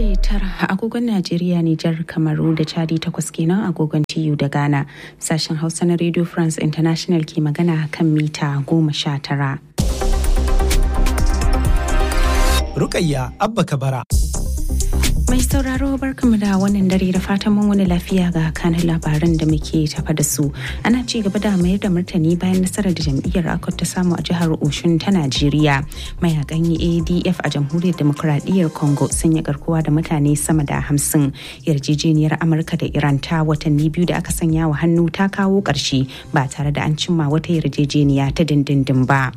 karfe 9 agogon Najeriya, Nijar, Kamaru da Chadi 8 kenan agogon TU da Ghana. Sashen Hausa na Radio France International ke magana kan mita 19. Rukayya Abba Kabara. Mai sauraro barkamu da wannan dare da fatan mun wani lafiya ga kanin labaran da muke tafa da su. Ana ci gaba da mayar da martani bayan nasarar da jam'iyyar ACOT ta samu a jihar Oshun ta Najeriya. Mayakan ADF a Jamhuriyar Demokradiyyar Congo sun yi garkuwa da mutane sama da 50. Yarjejeniyar Amurka da Iran ta watanni biyu da aka sanya wa hannu ta kawo ƙarshe ba tare da an cimma wata yarjejeniya ta dindindin ba.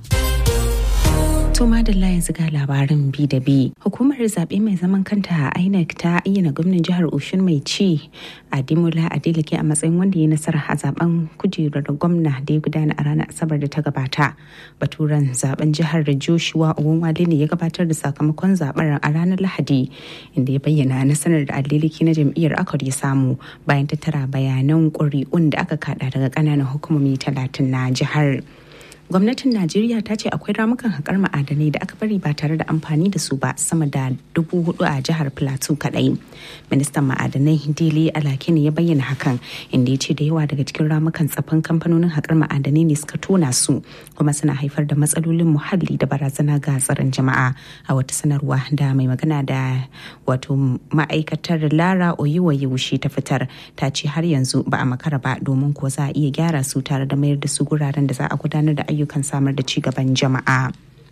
To madalla yanzu ga labarin bi da bi. Hukumar zaɓe mai zaman kanta a INEC ta ayyana gwamnan jihar Oshun mai ci Ademola Adeleke a matsayin wanda ya nasara a zaben kujerar gwamna da ya gudana a ranar Asabar da ta gabata. Baturen zaben jihar Joshua Owonwale ne ya gabatar da sakamakon zaben a ranar Lahadi, inda ya bayyana nasarar da Adeleke na jam'iyyar ACOT ya samu bayan tattara bayanan ƙuri'un da aka kada daga ƙananan hukumomi 30 na jihar. Gwamnatin Najeriya ta ce akwai ramukan haƙar ma'adanai da aka bari ba tare da amfani da su ba sama da 4,000 a jihar Plateau kaɗai. Ministan ma'adanai Dele Alake ne ya bayyana hakan, inda ya ce da yawa daga cikin ramukan tsafin kamfanonin haƙar ma'adanai ne suka tona su kuma suna haifar da matsalolin muhalli da barazana ga tsaron jama'a. A wata sanarwa da mai magana da wato ma'aikatar Lara Oyiwaye ta fitar, ta ce har yanzu ba a makara ba domin kuwa za a iya gyara su tare da mayar da su guraren da za a gudanar da ayyukan samar da ci gaban jama'a.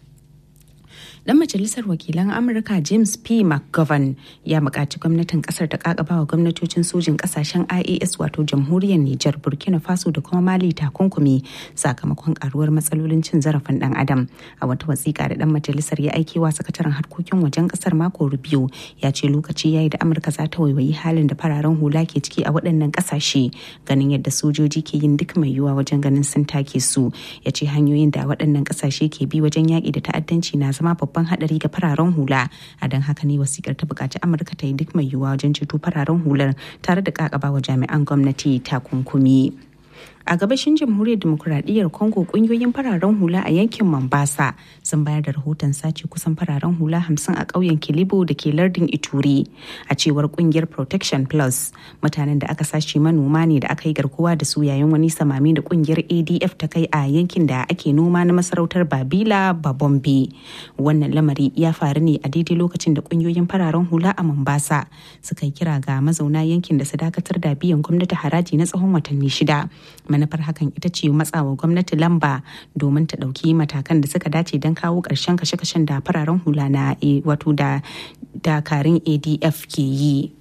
Dan majalisar wakilan Amurka James P. McGovern ya buƙaci gwamnatin ƙasar ta kakaba wa gwamnatocin sojin ƙasashen IAS wato jamhuriyar Nijar, Burkina Faso da kuma Mali takunkumi sakamakon karuwar matsalolin cin zarafin ɗan adam. A wata wasiƙa da dan majalisar ya aikewa sakataren harkokin wajen ƙasar Marco Rubio, ya ce lokaci yayi da Amurka za ta waiwayi halin da fararen hula ke ciki a waɗannan ƙasashe, ganin yadda sojoji ke yin duk mai yiwuwa wajen ganin sun take su. Ya ce hanyoyin da waɗannan ƙasashe ke bi wajen yaƙi da ta'addanci na zama babban hadari ga fararen hula, a don haka ne wasikar ta bukaci Amurka ta yi duk mai yiwuwa wajen ceto fararen hular tare da kakaba wa jami'an gwamnati takunkumi. A gabashin jamhuriyar demokuraɗiyyar Congo, ƙungiyoyin fararen hula a yankin Mombasa sun bayar da rahoton sace kusan fararen hula 50 a ƙauyen Kilibo da ke lardin Ituri. A cewar ƙungiyar Protection Plus, mutanen da aka sace manoma ne da aka yi garkuwa da su yayin wani samami da ƙungiyar ADF ta kai a yankin da ake noma na masarautar Babila Babombe. Wannan lamari ya faru ne a daidai lokacin da ƙungiyoyin fararen hula a Mombasa suka yi kira ga mazauna yankin da su dakatar da biyan gwamnati haraji na tsawon watanni 6. Manufar hakan ita ce matsawa gwamnati lamba domin ta ɗauki matakan da suka dace don kawo ƙarshen kashe-kashen da fararen hula na wato da dakarun ADF ke yi.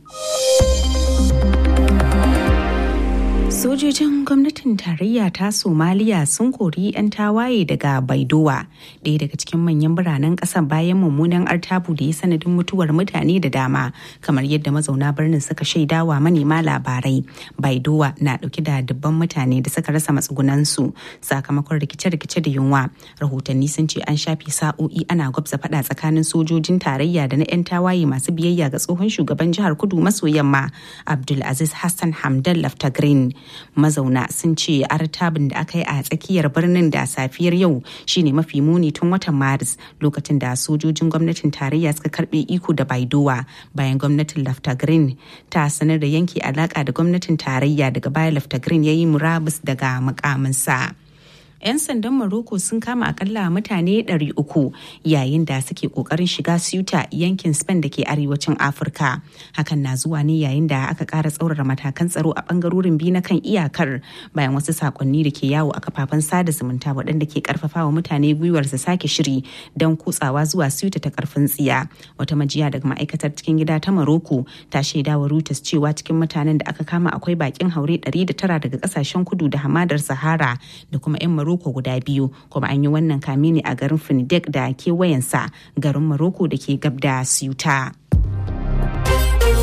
Sojojin gwamnatin tarayya ta Somaliya sun kori 'yan tawaye daga Baidowa, ɗaya daga cikin manyan biranen ƙasar bayan mummunan artabu da ya sanadin mutuwar mutane da dama, kamar yadda mazauna birnin suka shaidawa manema labarai. Baidowa na ɗauke da dubban mutane da suka rasa matsugunansu sakamakon rikice-rikice da yunwa. Rahotanni sun ce an shafe sa'o'i ana gwabza faɗa tsakanin sojojin tarayya da na 'yan tawaye masu biyayya ga tsohon shugaban jihar Kudu maso yamma Abdulaziz Hassan Hamdan Laftagrin. Mazauna sun ce artabin da aka yi a tsakiyar birnin da safiyar yau shine mafi muni tun watan Maris, lokacin da sojojin gwamnatin tarayya suka karbe iko da Baidowa bayan gwamnatin Laftagrin ta sanar da yanke alaka da gwamnatin tarayya. Daga baya Laftagrin ya yi murabus daga mukaminsa. 'Yan sandan Morocco sun kama akalla mutane 300 yayin da suke kokarin shiga Ceuta, yankin Spain da ke arewacin Afirka. Hakan na zuwa ne yayin da aka ƙara tsaurara matakan tsaro a bangarorin biyu na kan iyakar bayan wasu sakonni da ke yawo a kafafen sada zumunta waɗanda ke karfafawa mutane gwiwar su sake shiri don kutsawa zuwa Ceuta ta karfin tsiya. Wata majiya daga ma'aikatar cikin gida ta Morocco ta shaidawa Reuters cewa cikin mutanen da aka kama akwai bakin haure 109 daga kasashen kudu da hamadar Sahara da kuma 'yan Morocco guda biyu, kuma an yi wannan kame ne a garin Finidek da kewayensa, garin Morocco da ke gab da Ceuta.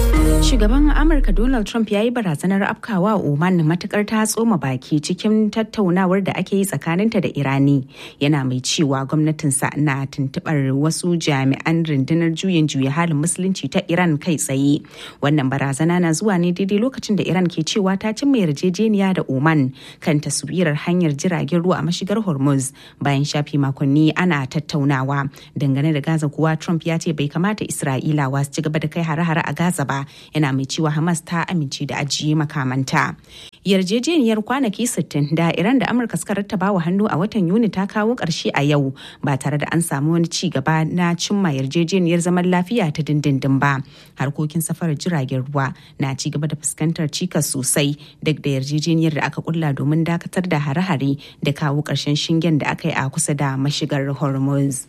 Shugaban Amurka Donald Trump ya yi barazanar afkawa Oman matukar ta tsoma baki cikin tattaunawar da ake yi tsakaninta da Irani. Yana mai cewa gwamnatinsa na tuntubar wasu jami'an rundunar juyin juya halin musulunci ta Iran kai tsaye. Wannan barazana na zuwa ne daidai lokacin da Iran ke cewa ta cimma yarjejeniya da Oman kan taswirar hanyar jiragen ruwa a mashigar Hormuz bayan shafi makonni ana tattaunawa. Dangane da Gaza kuwa Trump ya ce bai kamata Isra'ilawa su ci gaba da kai hare-hare a Gaza ba. Yana mai cewa Hamas ta amince da ajiye makamanta. Yarjejeniyar kwanaki 60 da Iran da Amurka suka rattaba wa hannu a watan Yuni ta kawo ƙarshe a yau ba tare da an samu wani ci gaba na cimma yarjejeniyar zaman lafiya ta dindindin ba. Harkokin safarar jiragen ruwa na ci gaba da fuskantar cikas sosai duk da yarjejeniyar da aka kulla domin dakatar da hare-hare da kawo ƙarshen shingen da aka yi a kusa da mashigar Hormuz.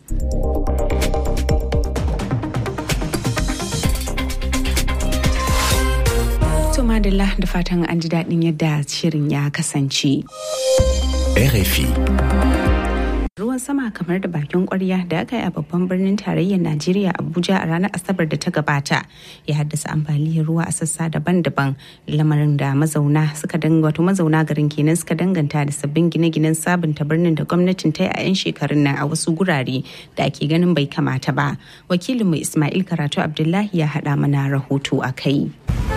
Madalla da fatan an ji daɗin yadda shirin ya kasance. RFI. Ruwan sama kamar da bakin kwarya da aka yi a babban birnin tarayyar Najeriya Abuja a ranar Asabar da ta gabata ya haddasa ambaliyar ruwa a sassa daban-daban, lamarin da mazauna garin kenan suka danganta da sabbin gine-ginen sabunta birnin da gwamnatin ta yi a 'yan shekarun nan a wasu gurare da ake ganin bai kamata ba. Wakilinmu Ismail Karatu Abdullahi ya haɗa mana rahoto a kai.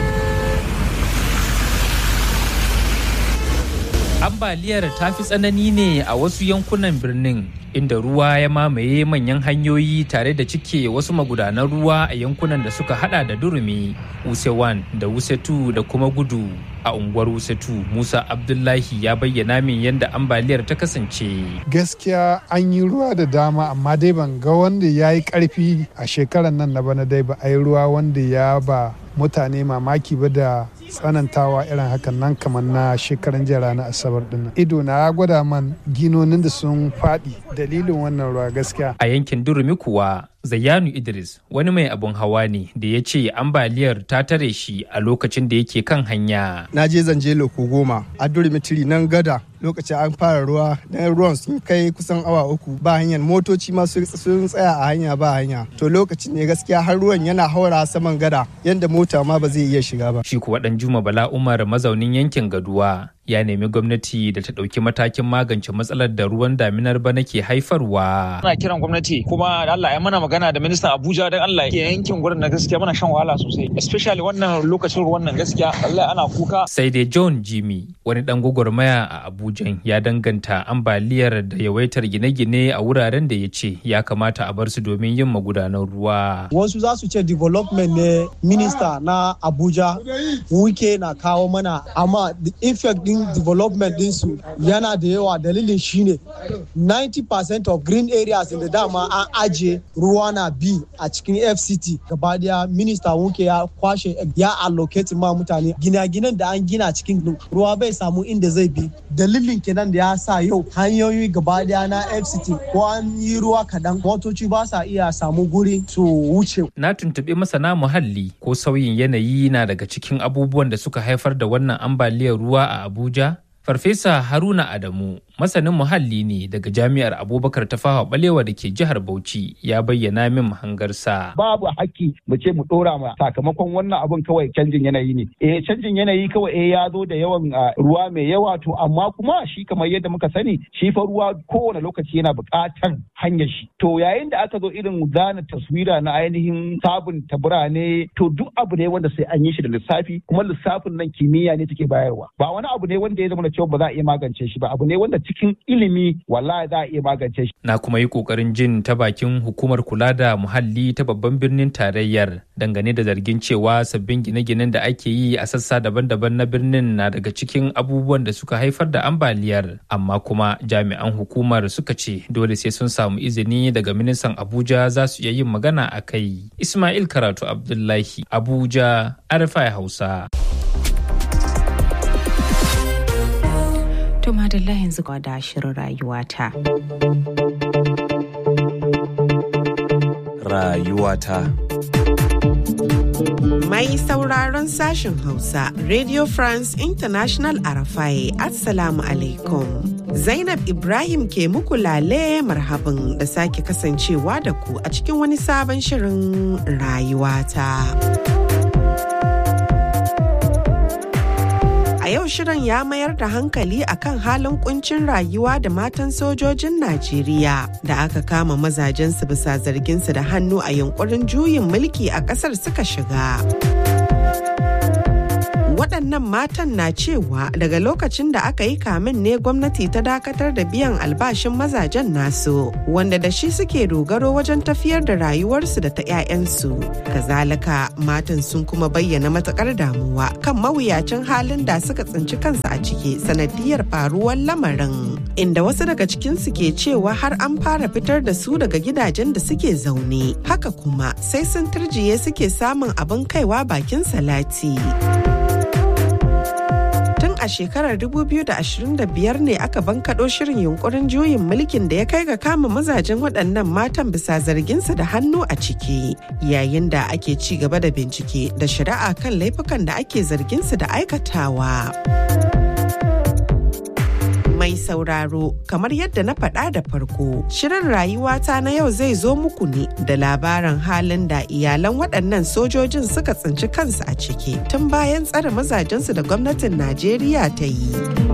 Ambaliyar ta fi tsanani ne a wasu yankunan birnin inda ruwa ya mamaye manyan hanyoyi tare da cike wasu magudanan ruwa a yankunan da suka hada da Durumi, Wuse 1 da Wuse 2 da kuma Gudu. A unguwar Wuse 2, Musa Abdullahi ya bayyana min yadda ambaliyar ta kasance. Gaskiya an yi ruwa da dama amma dai ban ga wanda ya yi karfi a shekarar nan na bana dai ba a yi ruwa wanda ya ba mutane mamaki ba da tsanantawa irin hakan nan kamar na shekaran jiya ranar Asabar din. Ido na ya gwada man ginonin da sun faɗi dalilin wannan ruwa gaskiya. A yankin Durumi kuwa Zayyanu Idris wani mai abun hawa ne da ya ce ambaliyar ta tare shi a lokacin da yake kan hanya. Na je zanje loko 10 a Durumi tiri nan gada lokacin an fara ruwa dan ruwan sun kai kusan awa 3 ba hanyar motoci ma sun tsaya a hanya ba hanya. To lokacin ne gaskiya har ruwan yana haura saman gada yanda mota ma ba zai iya shiga ba. Shi kuwa dan Juma Bala Umar mazaunin yankin Gaduwa ya nemi gwamnati da ta ɗauki matakin magance matsalar da ruwan daminar bana ke haifarwa. Muna kiran gwamnati kuma da Allah ya mana magana da ministan Abuja don Allah ke yankin gurin na gaskiya muna shan wahala sosai, especially wannan lokacin ruwan nan gaskiya Allah ana kuka. Sai dai John Jimmy wani dan gwagwarmaya a Abuja ya danganta ambaliyar da yawaitar gine-gine a wuraren da ya ce ya kamata a bar su domin yin magudanan ruwa. Wasu za su ce development ne minista na Abuja wuke na kawo mana, amma the effect development dinsu yana da yawa. Dalilin shine 90% of green areas da dama an aje ruwa na bi a cikin FCT gaba daya minista wuke ya kwashe ya allocate ma mutane gine-ginen da an gina cikin ruwa bai samu inda zai bi. Dalilin kenan da ya sa yau hanyoyi gaba daya na FCT ko an yi ruwa kadan motoci ba sa iya samu guri su wuce. Na tuntuɓi masana muhalli ko sauyin yanayi na daga cikin abubuwan da suka haifar da wannan ambaliyar ruwa a Abuja. Farfesa Haruna Adamu, masanin muhalli ne daga Jami'ar Abubakar Tafawa Balewa da ke jihar Bauchi, ya bayyana min mahangarsa. Babu haƙƙi mu ce mu ɗora ma sakamakon wannan abun kawai canjin yanayi ne. Canjin yanayi kawai ya zo da yawan ruwa mai yawa to amma kuma shi kamar yadda muka sani shi fa ruwa kowane lokaci yana buƙatar hanyar shi. To yayin da aka zo irin zana taswira na ainihin sabunta birane to duk abu ne wanda sai an yi shi da lissafi, kuma lissafin nan kimiyya ne take bayarwa. Ba wani abu ne wanda ya zama cewa ba za a iya magance shi ba, abu ne wanda cikin ilimi wallahi za a iya magance shi. Na kuma yi kokarin jin ta bakin hukumar kula da muhalli ta babban birnin tarayyar dangane da zargin cewa sabbin gine-ginen da ake yi a sassa daban-daban na birnin na daga cikin abubuwan da suka haifar da ambaliyar, amma kuma jami'an hukumar suka ce dole sai sun samu izini daga ministan Abuja za su iya yin magana a kai. Ismail Karatu Abdullahi, Abuja, RFI Hausa. To madalla yanzu ga da shirin rayuwata. Rayuwata. Mai sauraron sashen Hausa, Radio France International Arafai, Assalamu alaikum. Zainab Ibrahim ke muku lale marhaban da sake kasancewa da ku a cikin wani sabon shirin rayuwata. A yau shirin ya mayar da hankali akan halin kuncin rayuwa da matan sojojin Najeriya da aka kama mazajensu bisa zarginsu da hannu a yunkurin juyin mulki a ƙasar suka shiga. Waɗannan matan na cewa daga lokacin da aka yi kamin ne gwamnati ta dakatar da biyan albashin mazajen nasu, wanda da shi suke dogaro wajen tafiyar da rayuwarsu da ta 'ya'yansu. Kazalika matan sun kuma bayyana matuƙar damuwa kan mawuyacin halin da suka tsinci kansu a ciki sanadiyar faruwar lamarin, inda wasu daga cikinsu ke cewa har an fara fitar da su daga gidajen da suke zaune. Haka kuma sai sun turjiye suke samun abin kaiwa bakin salati. A shekarar 2025 ne aka bankaɗo shirin yunkurin juyin mulkin da ya kai ga kama mazajen waɗannan matan bisa zarginsu da hannu a ciki, yayin da ake ci gaba da bincike da shari'a kan laifukan da ake zarginsu da aikatawa. Mai sauraro, kamar yadda na faɗa da farko, shirin rayuwata na yau zai zo muku ne da labarin halin da iyalan waɗannan sojojin suka tsinci kansu a ciki tun bayan tsare mazajensu da gwamnatin Najeriya ta yi.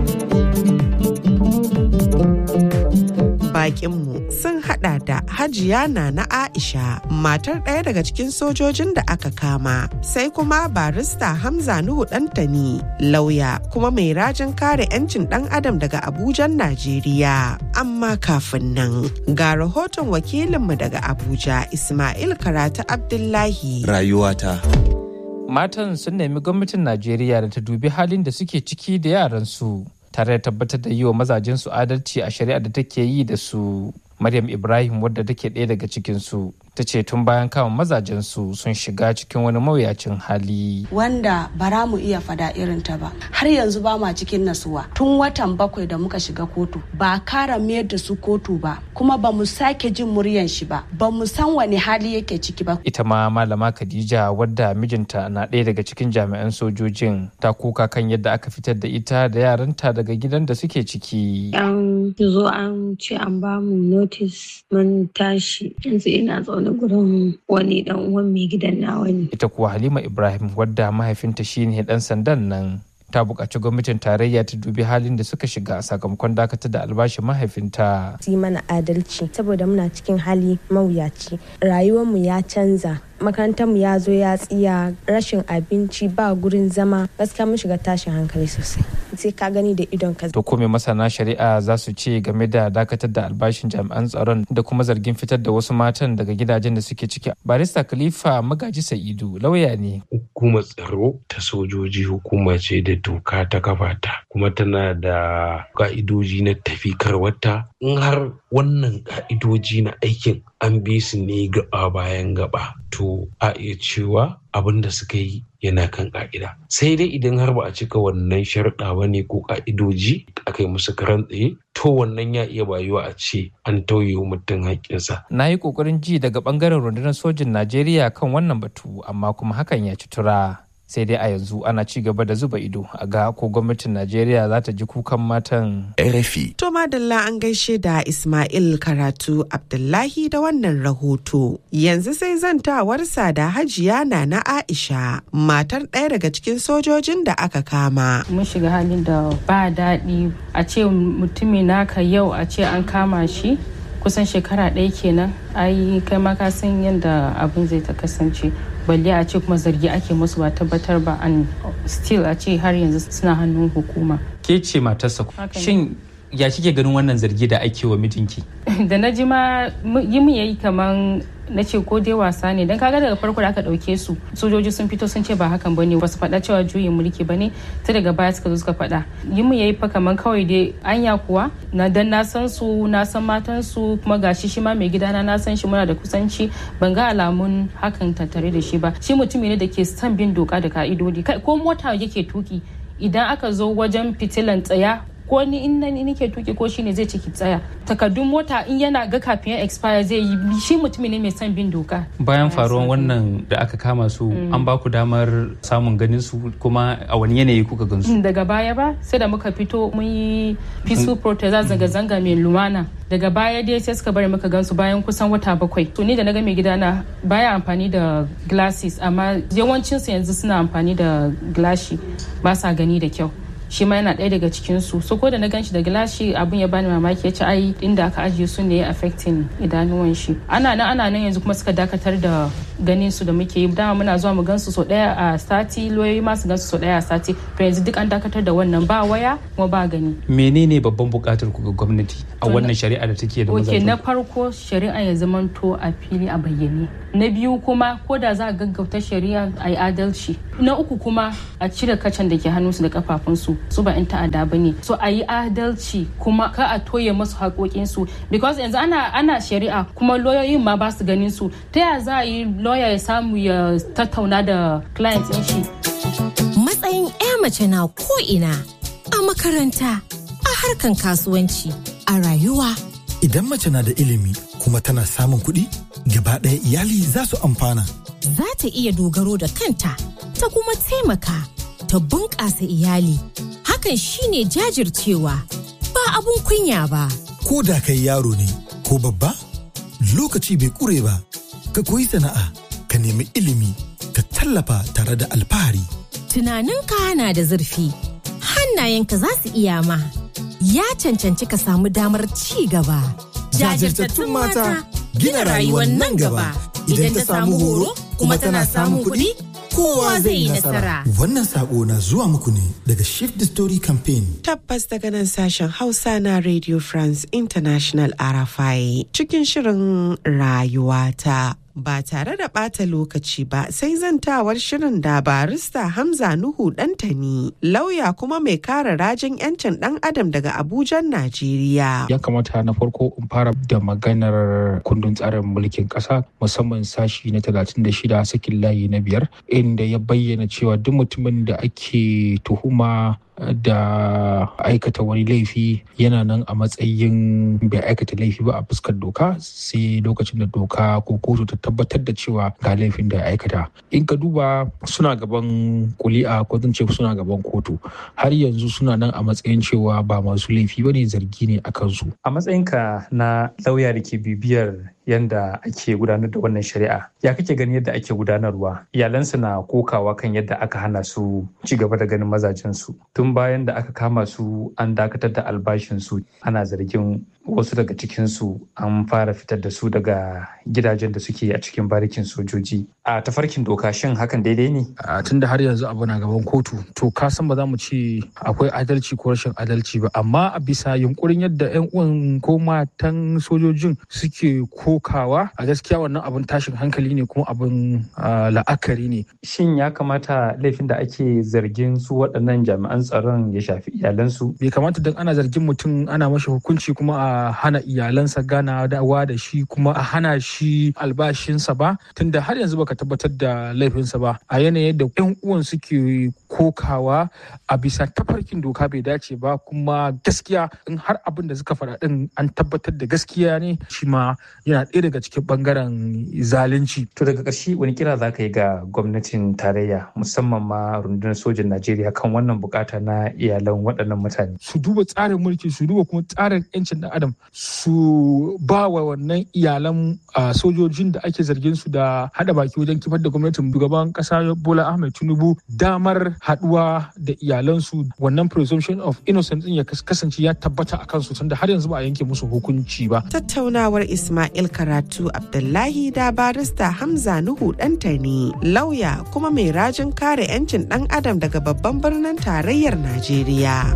Bakinmu sun hada da Hajiya Nana Aisha, matar ɗaya daga cikin sojojin da aka kama, sai kuma barista Hamza Nuhu Ɗantani, lauya kuma mai rajin kare 'yancin ɗan adam daga Abujan, Najeriya. Amma kafin nan ga rahoton wakilinmu daga Abuja, Ismail Karatu Abdullahi. Rayuwata. Matan sun nemi gwamnatin Najeriya da ta dubi halin da suke ciki da yaransu, tare da tabbatar da yi wa mazajensu adalci a shari'a da take yi da su. Maryam Ibrahim, wadda take ɗaya daga cikinsu, ta ce tun bayan kama mazajensu sun shiga cikin wani mawuyacin hali. Wanda bara mu iya fada irin ta ba. Har yanzu ba ma cikin nasuwa. Tun watan 7 da muka shiga kotu, ba kara mayar da su kotu ba, kuma ba mu sake jin muryan shi ba, ba mu san wani hali yake ciki ba. Ita ma Malama Khadija, wadda mijinta na ɗaya daga cikin jami'an sojojin, ta kuka kan yadda aka fitar da ita da yaranta daga gidan da suke ciki. An zo an ce an ba mu notice mun tashi, yanzu ina zaune gurin wani dan uwan mai gidan nawa ne. Ita kuwa Halima Ibrahim, wadda mahaifinta shine dan sandan nan, ta buƙaci gwamnatin tarayya ta dubi halin da suka shiga sakamakon dakatar da albashin mahaifinta. Su yi mana adalci saboda muna cikin hali mawuyaci, rayuwarmu ya canza, makarantarmu ya zo ya tsiya, rashin abinci, ba gurin zama, gaskiya mun shiga tashin hankali sosai. Sai ka gani da idon ka. To kome masana shari'a za su ce game da dakatar da albashin jami'an tsaron da kuma zargin fitar da wasu matan daga gidajen da suke ciki? Barista Khalifa Magaji Sa'idu lauya ne. Hukumar tsaro ta sojoji hukuma ce da doka ta kafa ta, kuma tana da ka'idoji na tafikarwata. In har wannan ka'idoji na aikin an bi su ne gaba bayan gaba, to a iya cewa abin da suka yi yana kan ka'ida. Sai dai idan har ba a cika wannan sharuɗa ba ne ko ka'idoji aka yi musu karan tsaye, to wannan ya iya bayuwa a ce an tauye wa mutum haƙƙinsa. Na yi ƙoƙarin ji daga ɓangaren rundunar sojin Najeriya kan wannan batu, amma kuma hakan ya ci tura. Sai dai a yanzu ana ci gaba da zuba ido a ga ko gwamnatin Najeriya za ta ji kukan matan. RFI. To madalla, an gaishe da Ismail Karatu Abdullahi da wannan rahoto. Yanzu sai zantawarsa da Hajiya Nana Aisha, matar ɗaya daga cikin sojojin da aka kama. Mun shiga halin da ba daɗi, a ce mutumi naka yau a ce an kama shi kusan shekara ɗaya kenan. Ai kai ma ka san yadda abin zai ta kasance. Balle a ce kuma zargi ake musu ba tabbatar ba, and still a ce har yanzu suna hannun hukuma. Ke ce matarsa, shin ya kike ganin wannan zargi da ake wa mijinki? Da na ji ma yi mu yayi kaman na ce ko dai wasa ne, dan kaga daga farko da aka dauke su sojoji sun fito sun ce ba hakan bane, ba su faɗa cewa juyin mulki bane, ta daga baya suka zo suka faɗa. Yi mu yayi fa kaman kawai dai anya kuwa na dan na san su, na san matan su, kuma gashi shi ma mai gidana na san shi, muna da kusanci, ban ga alamun hakan tattare da shi ba. Shi mutumi ne da ke son bin doka da ka'idodi, ko mota yake tuki idan aka zo wajen fitilan tsaya, ko ni in nake tuki ko shine zai ciki tsaya, takardun mota in yana ga kafin ya expire zai yi. Shi mutumi ne mai son bin doka. Bayan faruwan wannan da aka kama su, an ba ku damar samun ganin su, kuma a wani yanayi kuka gan su? Daga baya ba, sai da muka fito mun yi peaceful protest, zanga-zanga mai lumana. Daga baya dai sai suka bari muka gan su bayan kusan wata 7. To ni da na ga mai gidana baya amfani da glasses, amma yawancinsu yanzu suna amfani da gilashi, ba sa gani da kyau. shi ma yana ɗaya daga cikin su. So ko da na ganshi da gilashi abun ya bani mamaki, ya ce ai inda aka ajiye su ne affecting idanuwan shi. Ana nan yanzu kuma suka dakatar da ganin su da muke yi. Dama muna zuwa mu gansu so ɗaya a sati, loyoyi ma su gansu so ɗaya a sati. To yanzu duk an dakatar da wannan, ba waya kuma ba gani. Menene babban buƙatar ku ga gwamnati a wannan shari'a da take da mazajen? Na farko shari'a ya zamanto a fili a bayyane. Na biyu kuma ko da za a gaggauta shari'a a yi adalci. Na uku kuma a cire kacan da ke hannunsu da kafafunsu, su ba 'yan ta'adda ba ne. So a yi adalci kuma ka a toye masu haƙoƙinsu, because yanzu ana shari'a kuma lauyoyin ma ba su ganin su. Ta yaya za a yi lawyer ya samu ya tattauna da client ɗin shi? Matsayin 'ya mace na ko'ina, a makaranta, a harkan kasuwanci, a rayuwa. Idan mace na da ilimi kuma tana samun kuɗi, gaba ɗaya iyali za su amfana. Za ta iya dogaro da kanta, ta kuma taimaka, ta bunƙasa iyali. Hakan shine jajircewa, ba abun kunya ba. Ko da kai yaro ne ko babba, lokaci bai ƙure ba. Ka koyi sana'a, ka nemi ilimi, ka tallafa tare da alfahari. Tunaninka na da zurfi, hannayenka za su iya ma. Ya cancanci ka samu damar ci gaba. Jajirtattun mata gina rayuwar nan gaba. Idan ta samu horo kuma tana samun kuɗi, kowa zai yi nasara. Wannan sako na zuwa muku ne daga Shift the Story Campaign. Tabbas daga nan sashen Hausa na Radio France International RFI cikin shirin rayuwata. Ba tare da ɓata lokaci ba sai zantawar shirin da barista Hamza Nuhu Dantani, lauya kuma mai kare rajin 'yancin ɗan adam daga Abuja, Najeriya. Ya kamata na farko in fara da maganar kundin tsarin mulkin ƙasa, musamman sashi na 36 sakin layi na 5, inda ya bayyana cewa duk mutumin da ake tuhuma da aikata wani laifi yana nan a matsayin bai aikata laifi ba a fuskar doka sai lokacin da doka ko kotu ta tabbatar da cewa ga laifin da ya aikata. In ka duba suna gaban kuli'a ko zan ce suna gaban kotu, har yanzu suna nan a matsayin cewa ba masu laifi ba ne, zargi ne a kansu. A matsayinka na lauya da ke bibiyar yadda ake gudanar da wannan shari'a, ya kake gani yadda ake gudanarwa? Iyalansu na kokawa kan yadda aka hana su ci gaba da ganin mazajensu. Tun bayan da aka kama su an dakatar da albashinsu, ana zargin wasu daga cikinsu an fara fitar da su daga gidajen da suke a cikin barikin sojoji. A tafarkin doka shin hakan daidai ne? Tun da har yanzu abu na gaban kotu, to ka san ba za mu ce akwai adalci ko rashin adalci ba, amma a bisa yunkurin yadda 'yan uwan ko matan sojojin suke kokawa, a gaskiya wannan abin tashin hankali ne kuma abin la'akari ne. Shin ya kamata laifin da ake zargin su waɗannan jami'an tsaron ya shafi iyalansu? Bai kamata don ana zargin mutum ana mashi hukunci kuma a hana iyalansa ganawa da shi kuma a hana shi albashinsa ba, tunda har yanzu baka tabbatar da laifinsa ba. A yanayin da 'yan uwan suke kokawa a bisa tafarkin doka bai dace ba, kuma gaskiya in har abin da suka faɗa din an tabbatar da gaskiya ne, shi ma yana ɗaya daga cikin bangaren zalunci. To daga ƙarshe wani kira za ka yi ga gwamnatin tarayya musamman ma rundunar sojin Najeriya kan wannan bukata na iyalan waɗannan mutane? Su duba tsarin mulki, su duba kuma tsarin 'yancin ɗan adam, su ba wa wannan iyalan sojojin da ake zargin su da haɗa baki wajen kifar da gwamnatin shugaban ƙasa Bola Ahmed Tinubu damar haɗuwa da iyalansu. Wannan presumption of innocence din ya kasance ya tabbata a kansu, tunda har yanzu ba a yanke musu hukunci ba. Tattaunawar Ismail Karatu Abdullahi da barista Hamza Nuhu Dantani, lauya kuma mai rajin kare 'yancin ɗan adam daga babban birnin tarayyar Najeriya.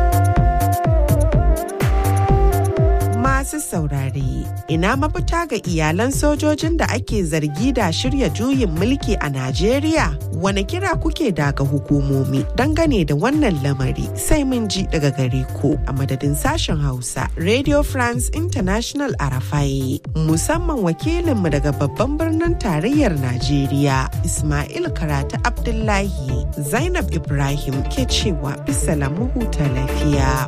Masu saurare, ina mafita ga iyalan sojojin da ake zargi da shirya juyin mulki a Najeriya? Wane kira kuke daga hukumomi dangane da wannan lamari? Sai mun ji daga gare ku. A madadin sashen Hausa, Radio France International RFI, musamman wakilinmu daga babban birnin tarayyar Najeriya, Ismail Karatu Abdullahi, Zainab Ibrahim ke cewa bisalamu huta lafiya.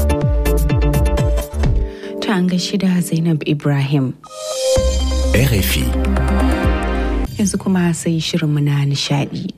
An gaishe da Zainab Ibrahim. RFI. Yanzu kuma sai shirinmu na nishadi.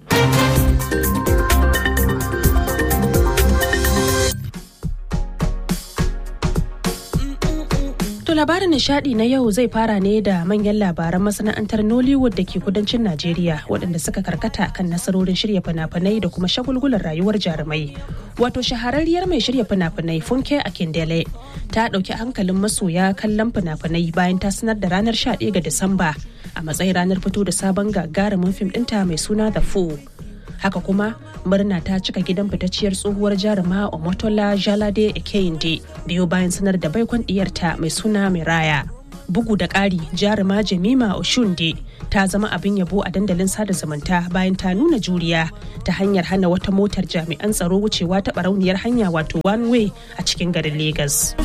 labarin nishadi na yau zai fara ne da manyan labaran masana'antar Nollywood da ke kudancin Najeriya waɗanda suka karkata kan nasarorin shirya fina-finai da kuma shagulgulan rayuwar jarumai. Wato shahararriyar mai shirya fina-finai Funke Akindele ta ɗauki hankalin masoya kallon fina-finai bayan ta sanar da ranar 11 ga Disamba a matsayin ranar fito da sabon gagarumin fim ɗinta mai suna The Fool. Haka kuma murna ta cika gidan fitacciyar tsohuwar jaruma Omotola Jalade Ekeyinde biyo bayan sanar da baikon diyarta mai suna Miraya. Bugu da ƙari, jaruma Jemima Oshunde ta zama abin yabo a dandalin sada zumunta bayan ta nuna juriya ta hanyar hana wata motar jami'an tsaro wucewa ta barauniyar hanya wato one way a cikin garin Legas.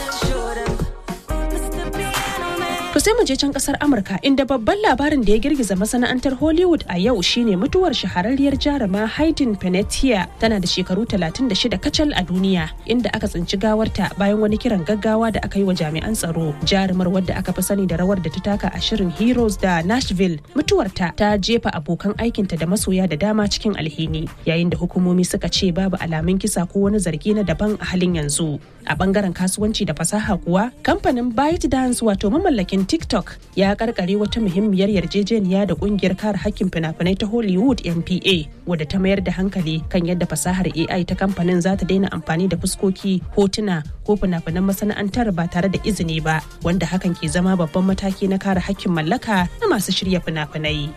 To sai mu je can kasar Amurka inda babban labarin da ya girgiza masana'antar Hollywood a yau shine mutuwar shahararriyar jaruma Hayden Panettiere, tana da shekaru 36 kacal a duniya, inda aka tsinci gawarta bayan wani kiran gaggawa da aka yi wa jami'an tsaro. Jarumar wadda aka fi sani da rawar da ta taka a shirin Heroes da Nashville, mutuwarta ta jefa abokan aikinta da masoya da dama cikin alhini, yayin da hukumomi suka ce babu alamun kisa ko wani zargi na daban a halin yanzu. A bangaren kasuwanci da fasaha kuwa, kamfanin ByteDance wato mamallakin TikTok ya karkare wata muhimmiyar yarjejeniya da kungiyar kare hakkin fina-finai ta Hollywood NPA, wadda ta mayar da hankali kan yadda fasahar AI ta kamfanin za ta daina amfani da fuskoki, hotuna ko fina-finan masana'antar ba tare da izini ba, wanda hakan ke zama babban mataki na kare hakkin mallaka na masu shirya fina-finai.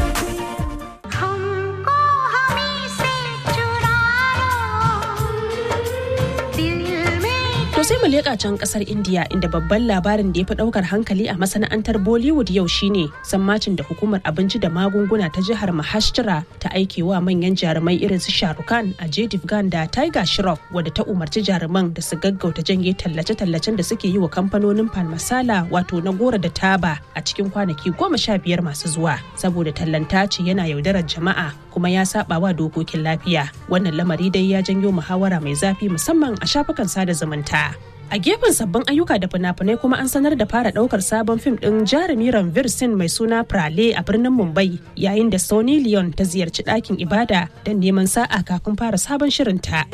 Sai mu leƙa can ƙasar India inda babban labarin da ya fi ɗaukar hankali a masana'antar Bollywood yau shine sammacin da hukumar abinci da magunguna ta jihar Maharashtra ta aike wa manyan jarumai irin su Shah Rukh Khan, Ajay Devgn da Tiger Shroff, wadda ta umarci jaruman da su gaggauta janye tallace-tallacen da suke yi wa kamfanonin Pan Masala wato na gora da taba a cikin kwanaki 15 masu zuwa, saboda tallanta ce yana yaudarar jama'a kuma ya saba wa dokokin lafiya. Wannan lamari dai ya janyo muhawara mai zafi musamman a shafukan sada zumunta. A gefen sabbin ayyuka da fina-finai kuma an sanar da fara daukar sabon fim din jarumi Ranveer Singh mai suna Prale a birnin Mumbai, yayin da Sunny Leon ta ziyarci ɗakin ibada don neman sa'a kafin fara sabon shirinta.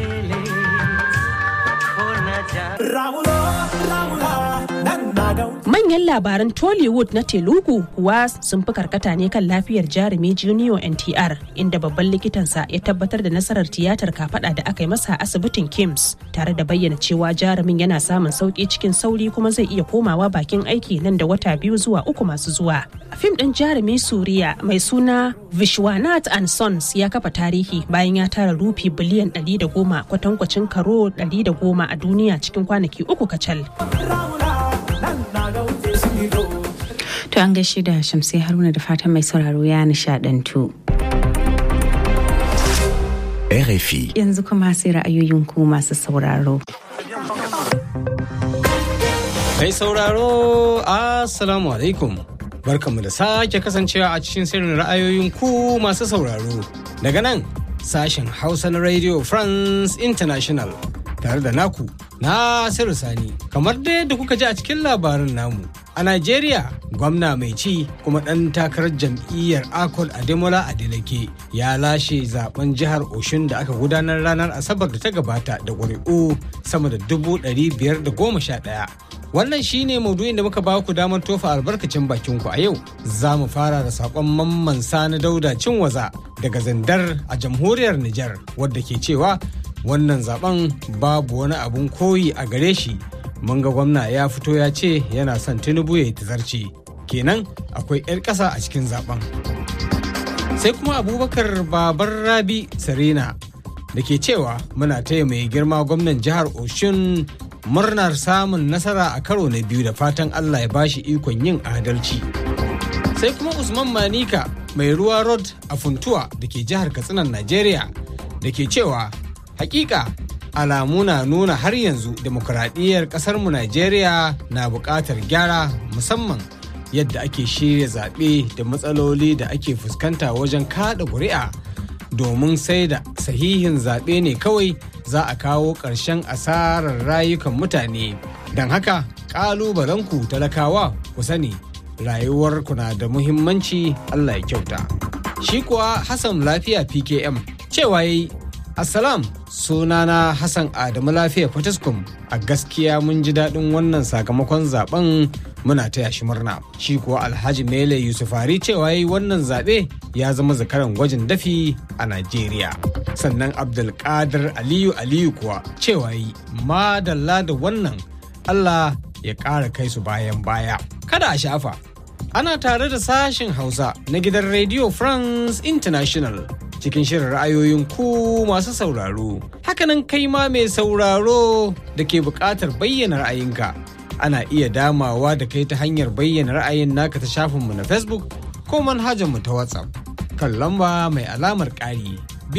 Manyan labaran Tollywood na Telugu kuwa sun fi karkata ne kan lafiyar jarumi Junior NTR, inda babban likitansa ya tabbatar da nasarar tiyatar kafada da aka yi masa a asibitin Kims, tare da bayyana cewa jarumin yana samun sauki cikin sauri kuma zai iya komawa bakin aiki nan da wata 2 zuwa 3 masu zuwa. Fim ɗin jarumi Suriya mai suna Vishwanath and Sons ya kafa tarihi bayan ya tara rufi biliyan 110 kwatankwacin karo 110 a duniya cikin kwanaki 3 kacal. To an gaishe da Shamsi Haruna da fatan mai sauraro ya nishadantu. RFI. Yanzu kuma sai ra'ayoyin ku masu sauraro. Mai sauraro, Assalamu alaikum. Barkanmu da sake kasancewa a cikin sirrin ra'ayoyin ku masu sauraro. Daga nan, sashen Hausa na Radio France International. Tare da naku, Nasiru Sani. Kamar dai da kuka ji a cikin labarin namu. A Najeriya, gwamna mai ci kuma ɗan takarar jam'iyyar Akol Ademola Adeleke ya lashe zaben jihar Oshun da aka gudanar ranar Asabar da ta gabata da ƙuri'u sama da 511. Wannan shine maudu'in da muka ba ku damar tofa albarkacin bakin ku a yau. Za mu fara da sakon Mamman Sani Dauda Cinwaza daga Zandar a jamhuriyar Nijar, wadda ke cewa wannan zaben babu wani abun koyi a gare shi. Mun ga gwamna ya fito ya ce yana son Tinubu ya yi tazarci, kenan akwai 'yar ƙasa a cikin zaben. Sai kuma Abubakar Babar Rabi Sarina da ke cewa muna taya mai girma gwamnan jihar Oshun murnar samun nasara a karo na biyu da fatan Allah ya bashi ikon yin adalci. Sai kuma Usman Manika mai ruwa road a Funtuwa da ke jihar Katsinan Najeriya da ke cewa hakika alamu na nuna har yanzu demokuraɗiyyar ƙasarmu Najeriya na buƙatar gyara, musamman yadda ake shirya zaɓe da matsaloli da ake fuskanta wajen kaɗa ƙuri'a, domin sai da sahihin zaɓe ne kawai za a kawo ƙarshen asarar rayukan mutane. Don haka ƙalubalenku talakawa ku sani rayuwarku na da muhimmanci, Allah ya kyauta. Shi kuwa Hassan Lafiya PKM cewa yayi Assalam, sunana Hassan Adamu Lafiya Fatiskum. A gaskiya mun ji daɗin wannan sakamakon zaben muna taya shi murna. Shi kuwa Alhaji Mele Yusufari cewa yi wannan zaɓe ya zama zakaran gwajin dafi a Najeriya. Sannan Abdulkadir Aliyu kuwa cewa yi madalla da wannan Allah ya ƙara kai su bayan baya. Kada a shafa, ana tare da sashen Hausa na gidan Radio France International. Cikin shirin ra'ayoyin ku masu sauraro. Hakanan kai ma mai sauraro da ke buƙatar bayyana ra'ayinka. Ana iya damawa da kai ta hanyar bayyana ra'ayin naka ta shafinmu na Facebook ko manhajarmu ta WhatsApp. Kan lamba mai alamar ƙari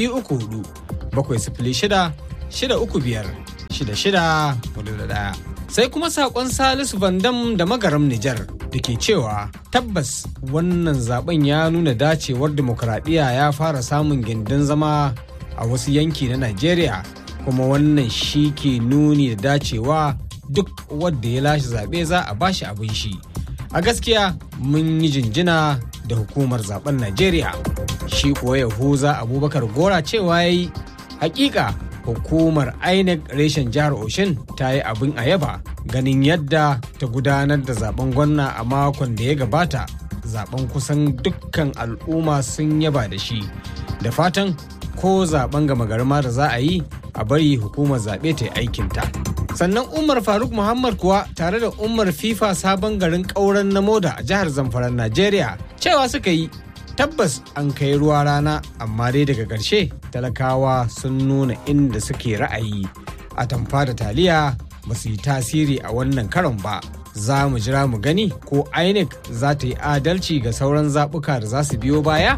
234-635-6641. Sai kuma saƙon Salisu Vandam da Magaram Nijar da ke cewa tabbas wannan zaben ya nuna dacewar demokuraɗiyya ya fara samun gindin zama a wasu yanki na Najeriya, kuma wannan shi ke nuni da dacewa duk wadda ya lashe zaɓe za a bashi abin shi. A gaskiya mun yi jinjina da hukumar zaben Najeriya. Shi kuwa Yahuza Abubakar Gora cewa ya yi hakika hukumar INEC reshen jihar Oshin ta yi abin a yaba ganin yadda ta gudanar da zaben gwamna a makon da ya gabata. Zaben kusan dukkan al'umma sun yaba da shi, da fatan ko zaben gama garma da za a yi a bari hukumar zaɓe ta yi aikinta. Sannan Umar Faruk Muhammad kuwa tare da Umar FIFA sabon garin ƙauren na Moda a jihar Zamfara Najeriya cewa suka yi tabbas an kai ruwa rana, amma dai daga ƙarshe talakawa sun nuna inda suke ra'ayi. A tamfa da taliya ba su yi tasiri a wannan karon ba. Za mu jira mu gani ko INEC za ta yi adalci ga sauran zaɓuka da za su biyo baya.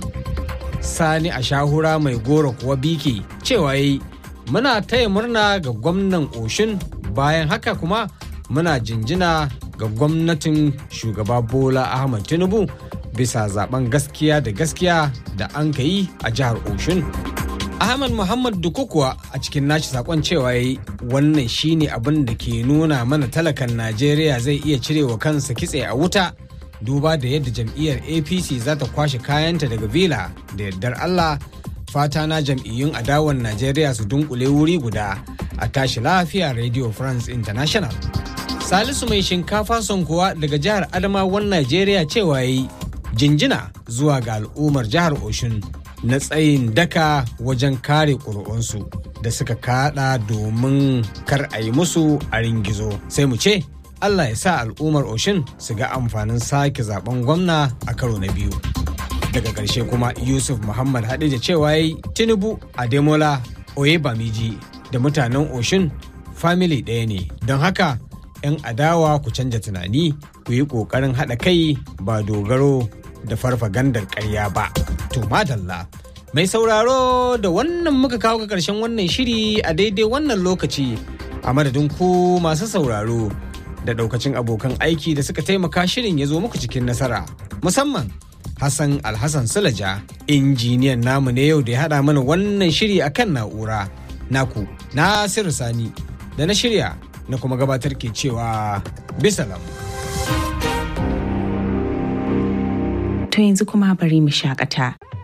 Sani a shahura mai goro kuwa biki cewa yi muna taya murna ga gwamnan Oshin, bayan haka kuma muna jinjina ga gwamnatin shugaba Bola Ahmad Tinubu bisa zaben gaskiya da gaskiya da an ka yi a jihar Oshin. Ahmad Muhammad Duku kuwa a cikin nashi sakon cewa yayi wannan shine abin da ke nuna mana talakan Najeriya zai iya cirewa kansa kitse a wuta, duba da yadda jam'iyyar APC za ta kwashe kayanta daga Villa. Da yardar Allah, fata na jam'iyyun adawan Najeriya su dunkule wuri guda a tashi lafiya. Radio France International. Salisu mai shinkafa son kuwa daga jihar Adamawan Najeriya cewa yayi jinjina zuwa ga al'ummar jihar Oshun na tsayin daka wajen kare ƙuri'unsu da suka kada domin kar a yi musu a ringizo. Sai mu ce Allah ya sa al'ummar Oshun su ga amfanin sake zaben gwamna a karo na biyu. Daga ƙarshe kuma Yusuf Muhammad Hadija cewa yi Tinubu, Ademola, Oyebamiji da mutanen Oshun family ɗaya ne, don haka 'yan adawa ku canja tunani, ku yi ƙoƙarin haɗa kai ba dogaro da farfagandar ƙarya ba. To madalla, mai sauraro da wannan muka kawo ga ƙarshen wannan shiri a daidai wannan lokaci, a madadin ku masu sauraro da ɗaukacin abokan aiki da suka taimaka shirin ya zo muku cikin nasara, musamman Hassan Alhassan Sulaja, injiniyan namu ne yau da ya haɗa mana wannan shiri akan na'ura. Naku Nasiru Sani da na shirya na kuma gabatar ke cewa bisalam. To yanzu kuma bari mu shakata.